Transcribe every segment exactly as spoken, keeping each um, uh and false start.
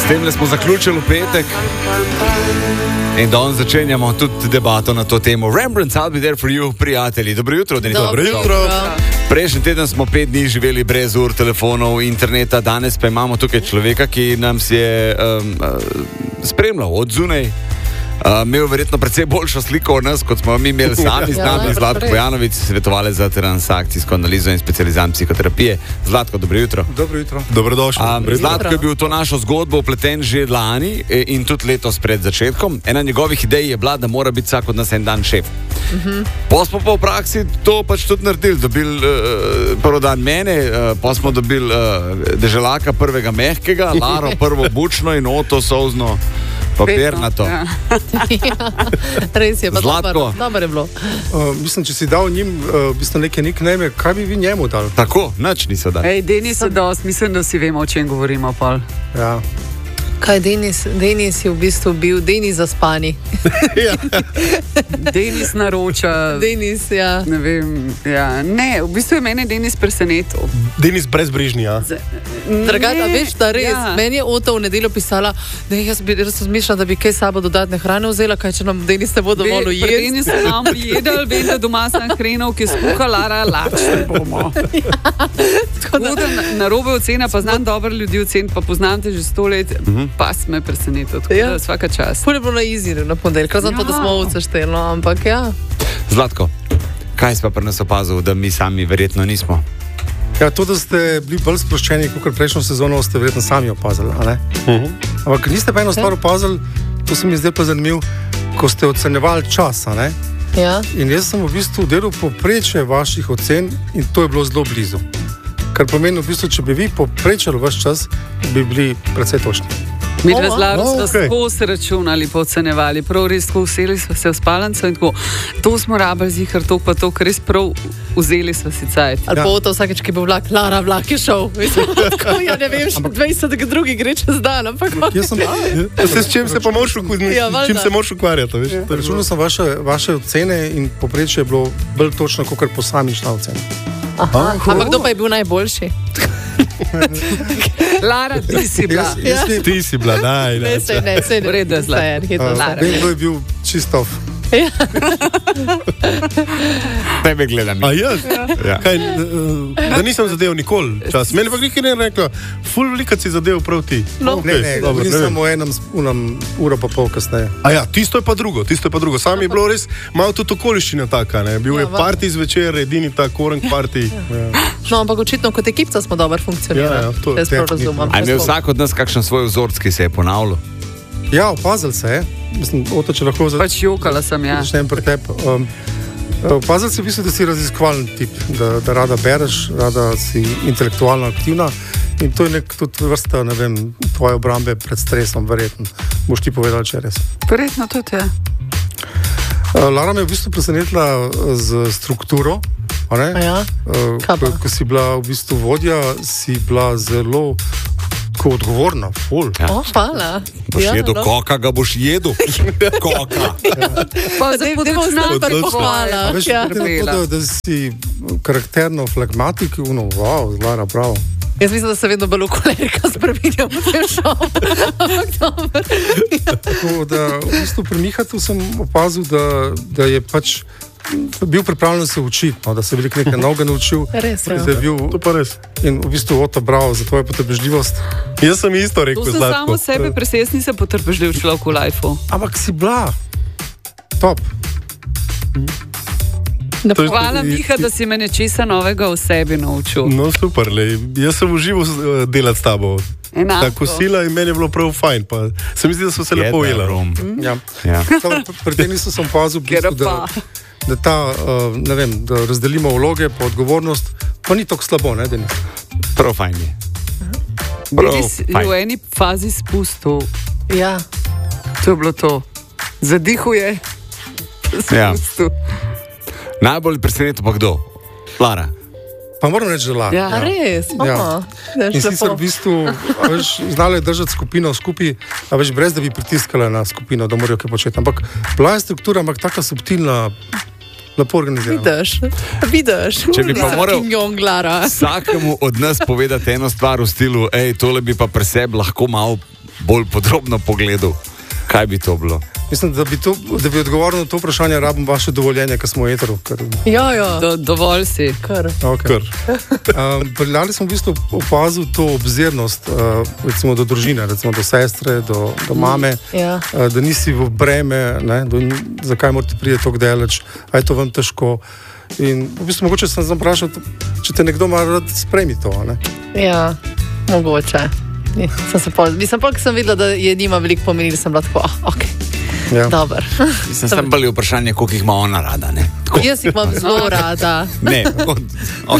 tem smo zaključili v petek in danes začenjamo tudi debato na to temo. Rembrandt, I'll be there for you, prijatelji. Dobro jutro, Denis. Dobro jutro. Prejšnji teden smo pet dni živeli brez ur, telefonov, interneta, danes pa imamo tukaj človeka, ki nam si je um, spremljal od zunaj. Uh, imel verjetno precej boljšo sliko od nas, kot smo mi imeli sami z nami. Zlatko Bojanović, svetovalec za transakcijsko analizo in specializant psihoterapije. Zlatko, dobro jutro. Dobro jutro. Dobrodošli. Um, Zlatko je bil v to našo zgodbo upleten že lani in tudi letos pred začetkom. Ena njegovih idej je bila, da mora biti vsak od nas en dan šef. Uh-huh. Pa smo pa v praksi to pač tudi naredili. Dobili uh, prvi dan mene, uh, pa smo dobili uh, deželaka prvega mehkega, Laro prvo bučno in Oto solzno papirnato. Ja. Ja, res je, pa dobro, dobro je bilo. Uh, mislim, če si dal njim uh, v bistvu neke nickname, kaj bi vi njemu dal? Tako, nič niso dali. Ej, Denis je dost, mislim, da si vemo, o čem govorimo, Pol. Ja. Kaj Denis? Denis je v bistvu bil Denis zaspani. Denis naroča. Denis, ja. Ne vem, ja. Ne, v bistvu je mene Denis presenetil. Denis brezbrižni, ja. Dragata, veš, da res. Ja. Meni je Ota v nedeljo pisala, da jaz bi res razmišljala, da bi kaj sabo dodatne hrane vzela, kaj če nam Denis ne bo dovolj Pri jesti. Denis se nam jedel, vem, da doma sem hrenov, ki skuha Lara, lačni bomo. Tako da na, na robe ocena, pa znam dobro ljudi ocen, pa poznam te že sto let, mm-hmm. pa si me presenetil, tako Ja. da svaka čast. Pune bilo na izi na ponedeljek, razen Ja. to, da smo ovce šteli, no, ampak ja. Zlatko, kaj si pa pri nas opazil, da mi sami verjetno nismo? Ja, to, da ste bili bolj sproščeni, kot prejšnjo sezono, ste verjetno sami opazili, a ne? Uh-huh. Ampak niste pa eno stvar opazili, to se mi zdaj pa zanimivo, ko ste ocenjevali čas, a ne? Ja. In jaz sem v bistvu delal poprečje vaših ocen in to je bilo zelo blizu. Kar pomeni, v bistvu, če bi vi poprečali vaš čas, bi bili precej točni. Mi O, dve z Laro o, smo okej. skozi računali, pa ocenjevali. Prav res, ko useli smo se v spalnico in tako, to smo rabili zihar, to pa to, ker res prav vzeli smo si cajt. Ali pa Ota vsakeč, ki bo vlak, Lara, vlak je šel. Mislim, tako, ja ne vem, še dvajset drugi gre čez dan, ampak Jaz sem, Se s čim se pa moraš ukvarjati? Ja, valjda. Čim se moraš ukvarjati, veš? To je računal sem vaše, vaše ocene in poprečje je bilo bolj točno, kot posamična ocena. Aha, ampak kdo pa je bil najboljši? Lara, ti si bila. Jaz, jaz vem, Ti si bila, daj, Ne, daj. se ne, se ne. V redu je, Zlat. Zlat. vem, kdo je bil čistov. Tebe gledam. A jaz? Ja. Kaj, eh, da nisem zadev nikoli čas. Meni pa nekaj ne rekla, ful veliko si zadev prav ti. No. Ne, ne, dobro, govorim ne vem. samo o enem, unem, uro pa pol kasneje. A ja, tisto je pa drugo, tisto je pa drugo. Sam je bilo res malo tudi okoliščina taka, ne. Bil Ja, je va- party zvečer, edini ta korenk party. No, ampak očitno kot ekipca smo dobro funkcionirali. Ja, ja, to je Jaz prav razumem. A je imel vsak od nas kakšen svoj vzorc, ki se je ponavljal? Ja, opazili se je. Mislim, Ota, če lahko za- Pač jokala sem, ja. začnem pri tebi. Um, opazili si v bistvu, da si raziskovalni tip, da, da rada bereš, rada si intelektualno aktivna in to je nek tudi vrsta, ne vem, tvoje obrambe pred stresom, verjetno. Boš ti povedal, če je res. Verjetno tudi, ja. Uh, Lara me je v bistvu presenetila z strukturo. a ne? A ja? Uh, Kaj pa? ko, ko si bila v bistvu vodja, si bila zelo tako odgovorna, ful. Ja. O, hvala. Boš Ja, jedel no. koka, ga boš jedel. Koka. Pa Zdaj bomo znali Odločno. pohvala. Veš, Ja. ne tako, da, da si karakterno flagmatik, uno, wow, Lara, bravo. Jaz mislim, da se vedno bolj v kolerika spreminjam v tem šovu. Ampak dobro. Tako da v bistvu pri Mihatu sem opazil, da, da je pač bil pripravljen se učiti, no, da se je veliko nekaj novega naučil. Res, ja. Da je bil, To pa res. in v bistvu Ota, bravo za tvojo potrpežljivost. Jaz sem isto rekel, To sem Zlatko. samo sebe presesni se potrpežljiv človek v lifeu. Ampak si bila top. To je- Hvala, Miha, da si me nečesa novega v sebi naučil. No, super, lej. Jaz sem užival uh, delati s tabo. Enako. Ta kosila in meni je bilo prav fajn. Pa se mi zdi, da smo se lepo Jedna ujeli. rum. Ja. Ja. Dobro, pri- Pri tem nisem sem opazil, v bistvu, da, Gerapa. da, ta, uh, ne vem, da razdelimo vloge pa odgovornost, pa ni tako slabo, ne, Denis? Prav fajn je. Prav Denis je fajn. v eni fazi spustil. Ja. To je bilo to. Zadihuje. Ja. Spustil. Najbolj presenetil pa kdo? Lara. Pa moram reči, da Lara. Ja. A res? Ja. Aha. Veš, In sicer lepo. v bistvu, a veš, znala je držati skupino skupaj, a veš, brez da bi pritiskala na skupino, da morajo kaj početi. Ampak bila je struktura, ampak taka subtilna, lepo organizirana. Vidiš, vidiš. Če bi pa moral- Kim Jong, Lara. Vsakemu od nas povedati eno stvar v stilu, hej, tole bi pa pri sebi lahko malo bolj podrobno pogledal, kaj bi to bilo. Mislim, da bi, to, da bi odgovoril na to vprašanje, rabim vaše dovoljenje, ker smo etero. Ker... Ja, ja. Do, dovolj si. Kar. Okay. Um, Priljali smo v bistvu opazili to obzirnost, uh, recimo do družine, recimo do sestre, do, do mame, Ja. uh, da nisi v breme, ne, do, zakaj morate priti tako daleč, a je to vam težko. In v bistvu mogoče sem sem vprašal, če te nekdo malo rad spremi to, ne? Ja, mogoče. Ni, Sem se pol, nisem pa, ker sem videla, da je njima veliko pomenilo, sem bila tako, oh, ok, Ja. dober. Mislim, sem bolj vprašanje, koliko jih ima ona rada. Ne, Jaz jih imam zelo rada. ne od, od,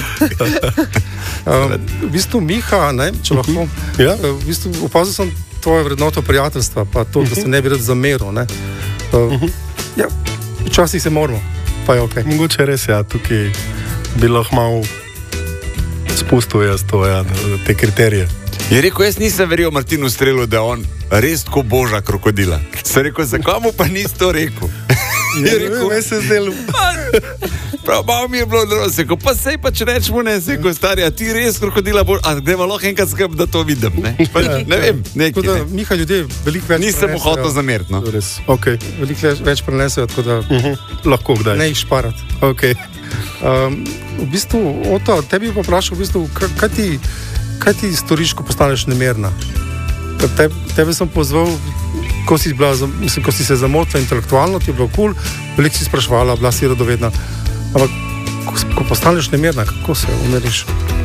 Um, v bistvu Miha, ne, če lahko, Ja. uh, v bistvu opazil sem tvoje vrednoto prijateljstva, pa to, da se ne bi rad zameril, ne. Uh, ja, včasih se moramo, pa je ok. Mogoče res, ja, tukaj bi lahko malo spustil jaz to, ja, te kriterije. je rekel, jaz nisem verjel Martinu Strelu, da je on res tako boža krokodila. Sem rekel, zakaj mu pa nisi to rekel? Je rekel, Meni se zdelo. prav malo mi je bilo odroseko, pa sej pa če rečemo ne, se ko stari, a ti res krokodila boš, a gremo lahko enkrat skrb, da to vidim, ne? Pa, ne vem, Tako neki da ne. Miha ljudje veliko več Nisem mu hotel zameriti, no. Res, ok. veliko več- več prenesejo, tako da Uh -huh. Lahko kdaj. ne jih šparati. Okay. Um, v bistvu, Oto, tebi bi vprašal, v bistvu, kaj, kaj, ti, kaj ti storiš, ko postaneš nemirna? Ker Te, tebe sem pozval, ko si, bila, za- mislim, ko si se zamotila intelektualno, ti je bilo kul, cool, veliko si spraševala, bila si radovedna. Ampak, ko, ko postaneš nemirna, kako se umiriš?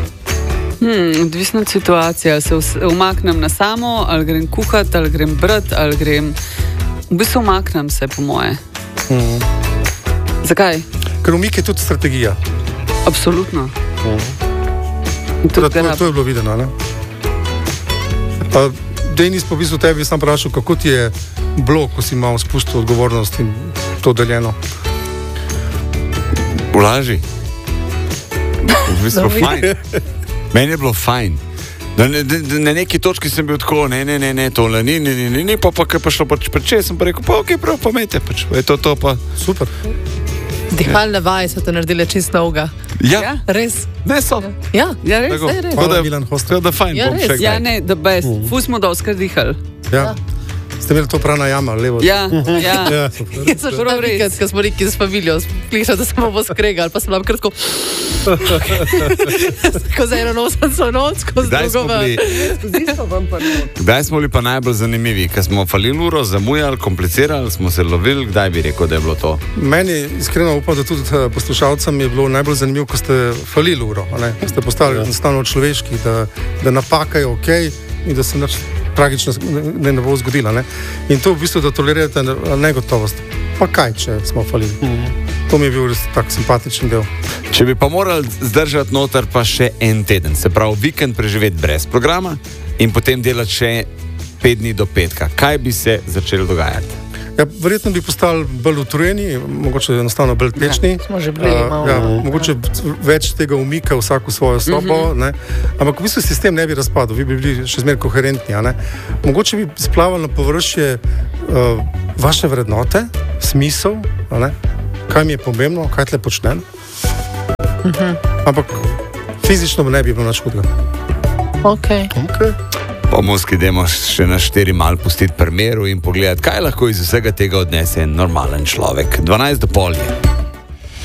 Hmm, odvisno od situacije, ali se us- umaknem na samo, ali grem kuhat, ali grem brat, ali grem. V bistvu umaknem se, po moje. Mm. Zakaj? Ker umik je tudi strategija. Absolutno. In Teda, tudi to, ga to je bilo videno. ne? Uh, Denis, po bistvu tebi sem vprašal, kako ti je bilo, ko si imel spustil odgovornost in to deljeno. Ulaži. V bistvu fajn. Meni je bilo fajn. Na, na, na, na neki točki sem bil tako, ne, ne, ne, ne, tole ni, ni, ni, ni, ni, pa pa kaj pa šlo pač preče, sem pa rekel, pa ok, prav, pa mete, pač, je to to pa. Super. Dihalne vaje so te naredile čisto novega. Ja, Ja. Res? ne so. Ja. Ja, res? Tako, Saj res. tako da, Hvala, Milan Hostel. tako da fajn, Ja, bom res. še kdaj. Ja, ne, da best. Mm. Fus smo doskrat dihali. Ja. Ste imeli to prana jama, levo. Ja, ja. Ja. Jaz sem že Prav res. vikend, ko smo neki z familijo slišali, da smo bo skregali, pa sem bila kratko. Ko za eno nosenco noč, ko z Kdaj smo, drugo bili, kdaj smo bili pa najbolj zanimivi? Ker smo falili uro, zamujali, komplicirali, smo se lovili, kdaj bi rekel, da je bilo to? Meni iskreno upam, da tudi eh, poslušalcem je bilo najbolj zanimivo, ko ste falili uro, a ne? Ko ste postali Ja. enostavno človeški, da, da napaka je ok in da se nič tragično ne, ne bo zgodilo. Ne? In to v bistvu, da tolerirate ne- negotovost. Pa kaj, če smo falili? To mi je bil res tak simpatičen del. Če bi pa morali zdržati noter pa še en teden, se pravi vikend preživeti brez programa in potem delati še pet dni do petka, kaj bi se začelo dogajati? Ja, verjetno bi postali bolj utrujeni, mogoče enostavno bolj tečni. Smo že bili Uh, malo. ja, mogoče več tega umika vsak v svojo sobo, ne. Ampak v bistvu sistem ne bi razpadel, vi bi bili še zmeraj koherentni. a ne. Mogoče bi splavali na površje uh, vaše vrednote, smisel, a ne. Kaj mi je pomembno, kaj tle počnem. Ampak fizično ne bi bilo nič hudega. Okay. Okay. Pa moski idemo še na štiri mal pustiti primeru in pogledati, kaj lahko iz vsega tega odnese en normalen človek. dvanajst do pol je.